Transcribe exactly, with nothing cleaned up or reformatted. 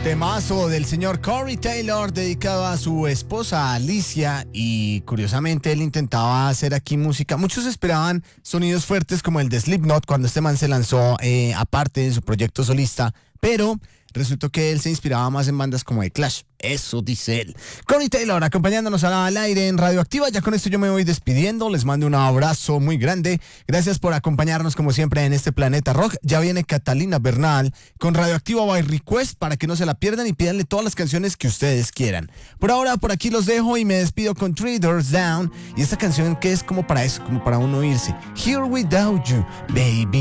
Temazo del señor Corey Taylor dedicado a su esposa Alicia, y curiosamente él intentaba hacer aquí música. Muchos esperaban sonidos fuertes como el de Slipknot cuando este man se lanzó eh, aparte en su proyecto solista, pero resultó que él se inspiraba más en bandas como The Clash. Eso dice él. Corey Taylor acompañándonos al aire en Radioactiva. Ya con esto yo me voy despidiendo. Les mando un abrazo muy grande. Gracias por acompañarnos como siempre en este Planeta Rock. Ya viene Catalina Bernal con Radioactiva by Request para que no se la pierdan y pídanle todas las canciones que ustedes quieran. Por ahora, por aquí los dejo y me despido con Three Doors Down y esta canción que es como para eso, como para uno irse. Here Without You, baby.